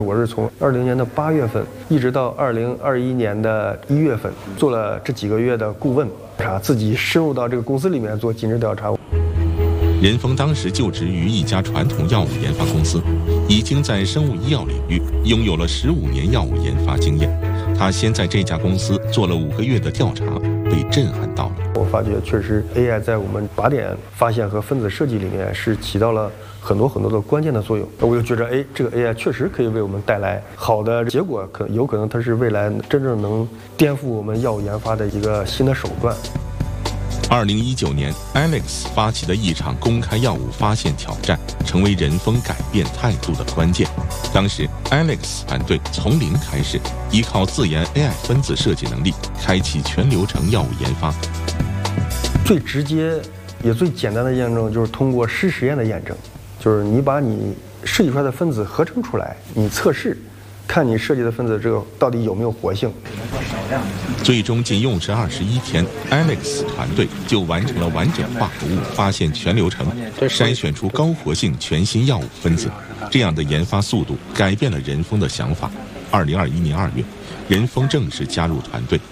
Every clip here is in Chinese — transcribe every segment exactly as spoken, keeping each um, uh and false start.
我是从二零年的八月份一直到二零二一年的一月份，做了这几个月的顾问，查自己深入到这个公司里面做尽职调查。 任峰当时就职于一家传统药物研发公司，已经在生物医药领域拥有了十五年药物研发经验。他先在这家公司做了五个月的调查，被震撼到了。 我发觉确实 A I 在我们靶点发现和分子设计里面是起到了很多很多的关键的作用。我就觉着，哎，这个 A I 确实可以为我们带来好的结果，可有可能它是未来真正能颠覆我们药物研发的一个新的手段。 二零一九年 ，Alex 发起的一场公开药物发现挑战，成为任峰改变态度的关键。当时 ，Alex 团队从零开始，依靠自研 A I 分子设计能力，开启全流程药物研发。 最直接也最简单的验证就是通过湿实验的验证，就是你把你设计出来的分子合成出来，你测试，看你设计的分子这个到底有没有活性。 最终仅用时二十一天 ，Alex 团队就完成了完整化合物发现全流程，筛选出高活性全新药物分子。这样的研发速度改变了任峰的想法。二零二一年二月，任峰正式加入团队。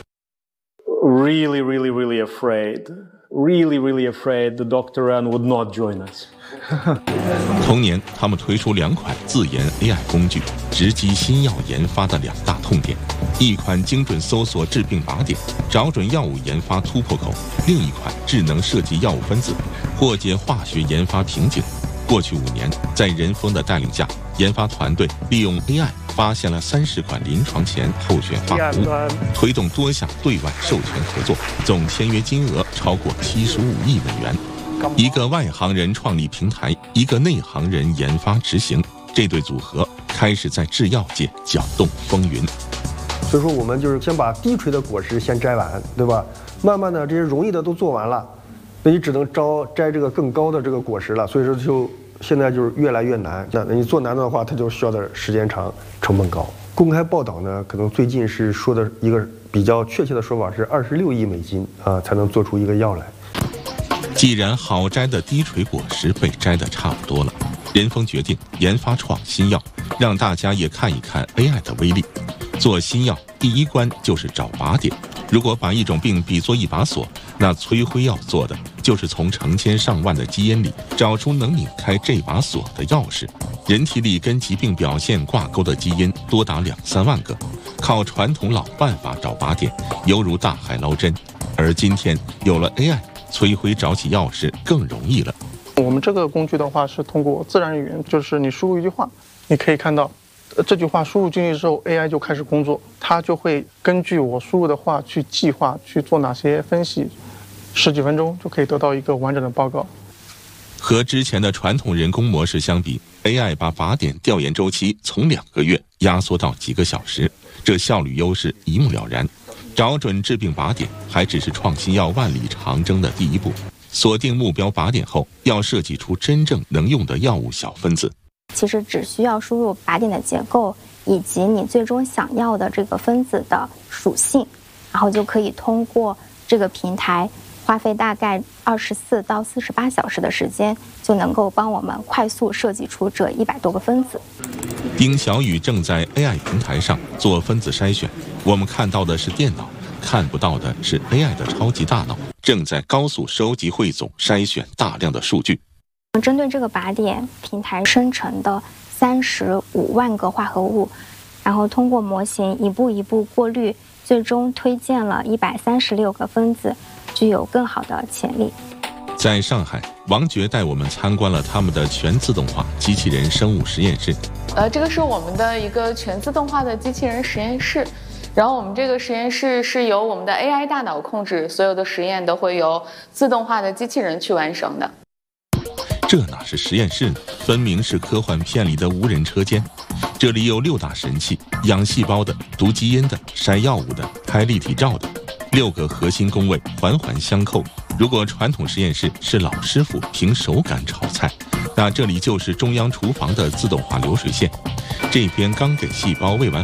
Really, really, really afraid. Really, really afraid the Doctor An would not join us. 同年，他们推出两款自研 A I 工具，直击新药研发的两大痛点：一款精准搜索致病靶点，找准药物研发突破口；另一款智能设计药物分子，破解化学研发瓶颈。过去五年，在任峰的带领下，研发团队利用 A I 发现了三十款临床前候选化合物，推动多项对外授权合作，总签约金额超过七十五亿美元。一个外行人创立平台，一个内行人研发执行，这对组合开始在制药界搅动风云。 所以说，我们就是先把低垂的果实先摘完，对吧？慢慢的，这些容易的都做完了，那你只能招摘这个更高的这个果实了。所以说，就现在就是越来越难。那你做难的话，它就需要的时间长，成本高。公开报道呢，可能最近是说的一个比较确切的说法是二十六亿美金啊，才能做出一个药来。 既然好摘的低垂果实被摘得差不多了，任峰决定研发创新药，让大家也看一看 A I 的威力。做新药第一关就是找靶点。如果把一种病比作一把锁，那崔辉要做的就是从成千上万的基因里找出能拧开这把锁的钥匙。人体里跟疾病表现挂钩的基因多达两三万个，靠传统老办法找靶点，犹如大海捞针。而今天有了 A I， 崔辉找起钥匙更容易了。 我们这个工具的话是通过自然语言，就是你输入一句话，你可以看到这句话输入进去之后 A I 就开始工作，它就会根据我输入的话去计划去做哪些分析，十几分钟就可以得到一个完整的报告。 和之前的传统人工模式相比， A I 把靶点调研周期从两个月压缩到几个小时，这效率优势一目了然。找准致病靶点还只是创新药万里长征的第一步，锁定目标靶点后，要设计出真正能用的药物小分子。 其实只需要输入靶点的结构以及你最终想要的这个分子的属性，然后就可以通过这个平台花费大概二十四到四十八小时的时间，就能够帮我们快速设计出这一百多个分子。 丁小雨正在 A I 平台上做分子筛选，我们看到的是电脑，看不到的是 A I 的超级大脑，正在高速收集、汇总、筛选大量的数据。 针对这个靶点，平台生成的三十五万个化合物，然后通过模型一步一步过滤，最终推荐了一百三十六个分子，具有更好的潜力。 在上海，王珏带我们参观了他们的全自动化机器人生物实验室。 呃，这个是我们的一个全自动化的机器人实验室。然后我们这个实验室是由我们的 A I 大脑控制，所有的实验都会由自动化的机器人去完成的。 这哪是实验室，分明是科幻片里的无人车间。这里有六大神器：养细胞的、读基因的、筛药物的、拍立体照的。六个核心工位环环相扣。如果传统实验室是老师傅凭手感炒菜，那这里就是中央厨房的自动化流水线。这边刚给细胞喂完饭，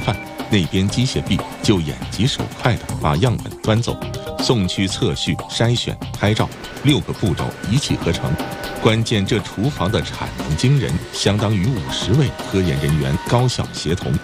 那边机械臂就眼疾手快地把样本端走，送去测序、筛选、拍照，六个步骤一气呵成。关键这厨房的产能惊人，相当于五十位科研人员高效协同。